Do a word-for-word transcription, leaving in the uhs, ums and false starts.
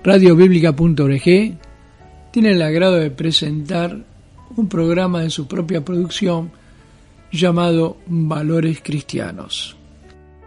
radio bíblica punto org tiene el agrado de presentar un programa de su propia producción llamado Valores Cristianos.